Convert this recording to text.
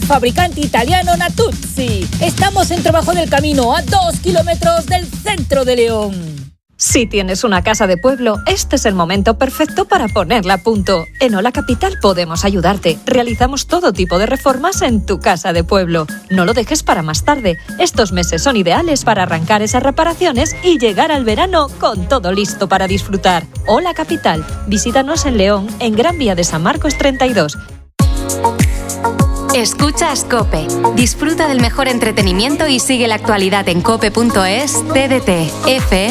fabricante italiano Natuzzi. Estamos en Trabajo del Camino, a 2 kilómetros del centro de León. Si tienes una casa de pueblo, este es el momento perfecto para ponerla a punto. En Hola Capital podemos ayudarte. Realizamos todo tipo de reformas en tu casa de pueblo. No lo dejes para más tarde. Estos meses son ideales para arrancar esas reparaciones y llegar al verano con todo listo para disfrutar. Hola Capital. Visítanos en León, en Gran Vía de San Marcos 32. Escuchas COPE. Disfruta del mejor entretenimiento y sigue la actualidad en cope.es, TDT, FM.